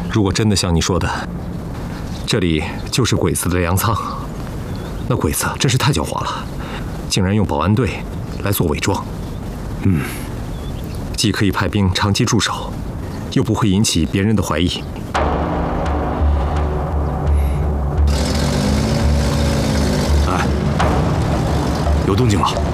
如果真的像你说的，这里就是鬼子的粮仓，那鬼子真是太狡猾了，竟然用保安队来做伪装。既可以派兵长期驻守，又不会引起别人的怀疑。 哎，有动静了。